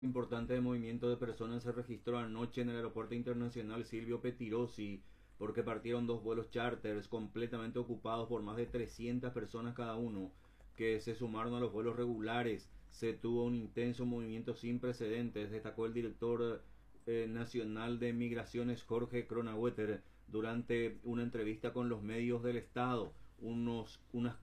Importante de movimiento de personas se registró anoche en el aeropuerto internacional Silvio Pettirossi porque partieron dos vuelos charters completamente ocupados por más de 300 personas cada uno que se sumaron a los vuelos regulares. Se tuvo un intenso movimiento sin precedentes, destacó el director nacional de migraciones Jorge Kronawetter durante una entrevista con los medios del estado. Unas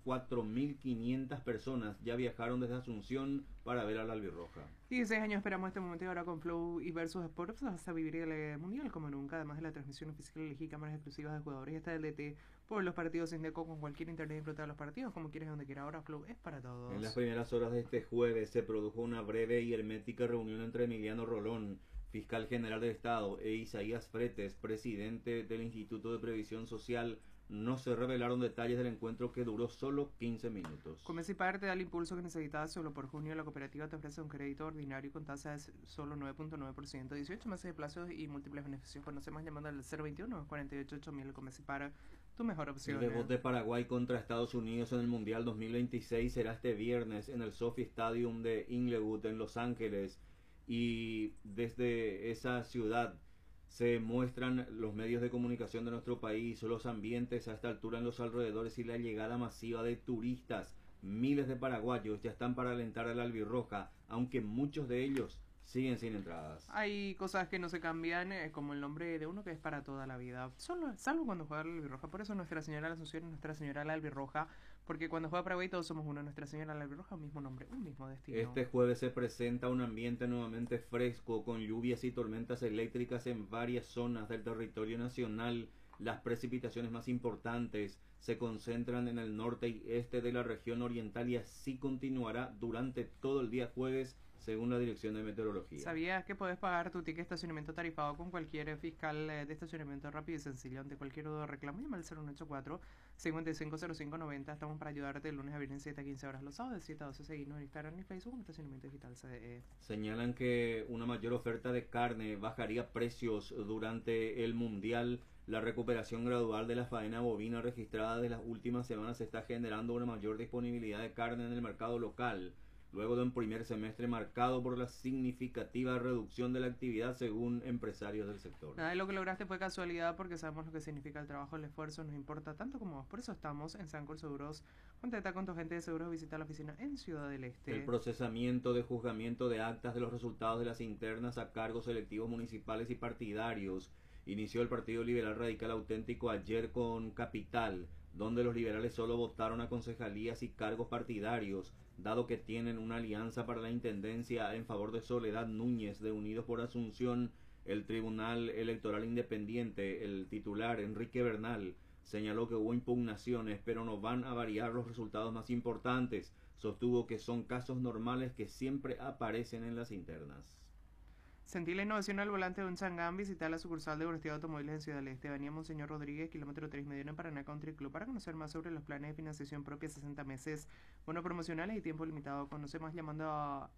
4.500 personas ya viajaron desde Asunción para ver a la albirroja. 16 años esperamos este momento y ahora con Flow y Versus Sports vas a vivir el Mundial como nunca, además de la transmisión oficial, elegí cámaras exclusivas de jugadores y hasta el DT por los partidos sin deco con cualquier internet y disfrutar los partidos como quieres donde quiera. Ahora Flow es para En las todos. primeras horas de este jueves se produjo una breve y hermética reunión entre Emiliano Rolón, fiscal general del Estado, e Isaías Fretes, presidente del Instituto de Previsión Social. No se revelaron detalles del encuentro, que duró solo 15 minutos. Comecipar te da el impulso que necesitas solo por junio. La cooperativa te ofrece un crédito ordinario con tasa de solo 9.9%, 18 meses de plazo y múltiples beneficios. Conoce más llamando al 021 48 mil. Comecipar, tu mejor El opción. debut de Paraguay contra Estados Unidos en el Mundial 2026 será este viernes en el SoFi Stadium de Inglewood en Los Ángeles, y desde esa ciudad se muestran los medios de comunicación de nuestro país, los ambientes a esta altura en los alrededores y la llegada masiva de turistas. Miles de paraguayos ya están para alentar a la albirroja, aunque muchos de ellos siguen sin entradas. Hay cosas que no se cambian, como el nombre de uno que es para toda la vida, solo, salvo cuando juega la albirroja. Por eso Nuestra Señora de la Asunción es Nuestra Señora de la Albirroja, porque cuando juega Paraguay todos somos uno. Nuestra Señora de la Albirroja, un mismo nombre, un mismo destino. Este jueves se presenta un ambiente nuevamente fresco, con lluvias y tormentas eléctricas en varias zonas del territorio nacional. Las precipitaciones más importantes se concentran en el norte y este de la región oriental, y así continuará durante todo el día jueves, según la Dirección de Meteorología. ¿Sabías que puedes pagar tu ticket de estacionamiento tarifado con cualquier fiscal de estacionamiento rápido y sencillo? Ante cualquier duda o reclamo, llama al 0184 550590. Estamos para ayudarte de lunes a viernes 7 a 15 horas. Los sábados de 7 a 12. Seguirnos en Instagram y Facebook como Estacionamiento Digital CDE. Señalan que una mayor oferta de carne bajaría precios durante el Mundial. La recuperación gradual de la faena bovina registrada de las últimas semanas está generando una mayor disponibilidad de carne en el mercado local, luego de un primer semestre marcado por la significativa reducción de la actividad, según empresarios del sector. Nada de lo que lograste fue casualidad, porque sabemos lo que significa el trabajo, el esfuerzo, nos importa tanto como vos. Por eso estamos en Sancor Seguros. Contacta con tu agente de seguros, visita la oficina en Ciudad del Este. El procesamiento de juzgamiento de actas de los resultados de las internas a cargos selectivos municipales y partidarios inició el Partido Liberal Radical Auténtico ayer con Capital, donde los liberales solo votaron a concejalías y cargos partidarios, dado que tienen una alianza para la intendencia en favor de Soledad Núñez de Unidos por Asunción. El Tribunal Electoral Independiente, el titular Enrique Bernal, señaló que hubo impugnaciones, pero no van a variar los resultados más importantes. Sostuvo que son casos normales que siempre aparecen en las internas. Sentí la innovación al volante de un Changán. Visitar la sucursal de Borestía Automóviles en Ciudad del Este, Avenida Monseñor Rodríguez, kilómetro 3 medio en Paraná Country Club, para conocer más sobre los planes de financiación propia, 60 meses, bonos promocionales y tiempo limitado. Conoce más llamando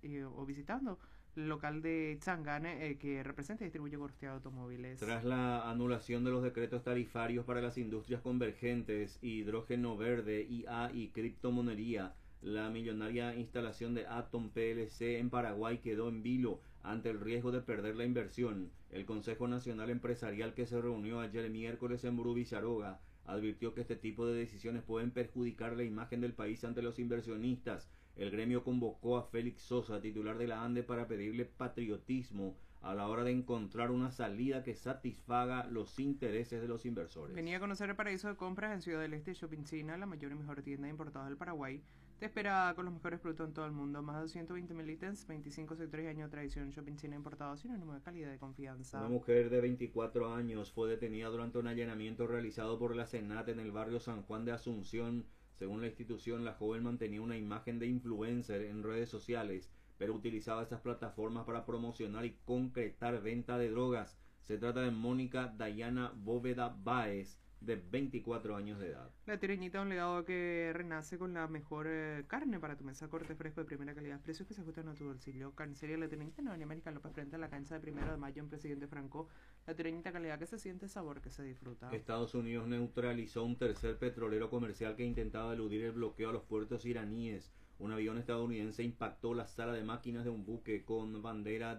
o visitando el local de Changán, que representa y distribuye Borestía Automóviles. Tras la anulación de los decretos tarifarios para las industrias convergentes, hidrógeno verde, IA y criptomonería, la millonaria instalación de Atom PLC en Paraguay quedó en vilo ante el riesgo de perder la inversión. El Consejo Nacional Empresarial, que se reunió ayer miércoles en Burubicharoga, advirtió que este tipo de decisiones pueden perjudicar la imagen del país ante los inversionistas. El gremio convocó a Félix Sosa, titular de la ANDE, para pedirle patriotismo a la hora de encontrar una salida que satisfaga los intereses de los inversores. Venía a conocer el paraíso de compras en Ciudad del Este. Shopping China, la mayor y mejor tienda de importados del Paraguay, te espera con los mejores productos en todo el mundo. Más de 220.000 ítems, 25 sectores y años de tradición. Shopping China importados, sinónimo de calidad y confianza. Una mujer de 24 años fue detenida durante un allanamiento realizado por la Senat en el barrio San Juan de Asunción. Según la institución, la joven mantenía una imagen de influencer en redes sociales, pero utilizaba estas plataformas para promocionar y concretar venta de drogas. Se trata de Mónica Dayana Bóveda Báez, de 24 años de edad. La Tireñita, un legado que renace con la mejor carne para tu mesa, corte fresco de primera calidad, precios que se ajustan a tu bolsillo. Carnicería La Tireñita en Avenida América López, frente a la cancha de 1 de Mayo en Presidente Franco. La Tireñita, calidad que se siente, sabor que se disfruta. Estados Unidos neutralizó un tercer petrolero comercial que intentaba eludir el bloqueo a los puertos iraníes. un avión estadounidense impactó la sala de máquinas de un buque con bandera